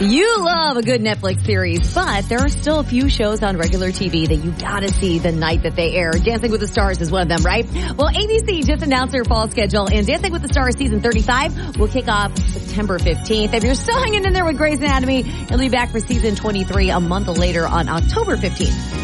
You love a good Netflix series, but there are still a few shows on regular TV that you gotta see the night that they air. Dancing with the Stars is one of them, right? Well, ABC just announced their fall schedule, and Dancing with the Stars season 35 will kick off September 15th. If you're still hanging in there with Grey's Anatomy, it'll be back for season 23 a month later on October 15th.